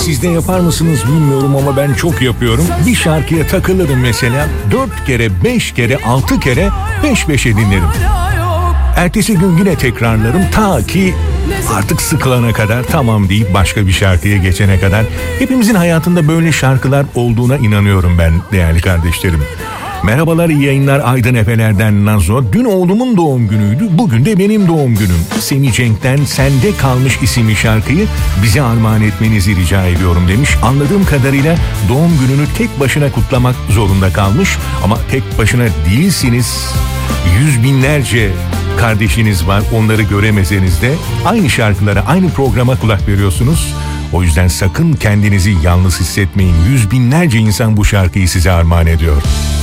Siz de yapar mısınız bilmiyorum ama ben çok yapıyorum. Bir şarkıya takılırım mesela. 4 kere, 5 kere, 6 kere peş peşe dinlerim. Ertesi gün yine tekrarlarım ta ki artık sıkılana kadar, tamam deyip başka bir şarkıya geçene kadar. Hepimizin hayatında böyle şarkılar olduğuna inanıyorum ben değerli kardeşlerim. Merhabalar, iyi yayınlar, Aydın Efeler'den Nazo. Dün oğlumun doğum günüydü, bugün de benim doğum günüm. Semih Cenk'ten Sende Kalmış isimli şarkıyı bize armağan etmenizi rica ediyorum demiş. Anladığım kadarıyla doğum gününü tek başına kutlamak zorunda kalmış. Ama tek başına değilsiniz. Yüz binlerce kardeşiniz var, onları göremeseniz de aynı şarkılara, aynı programa kulak veriyorsunuz. O yüzden sakın kendinizi yalnız hissetmeyin. Yüz binlerce insan bu şarkıyı size armağan ediyor.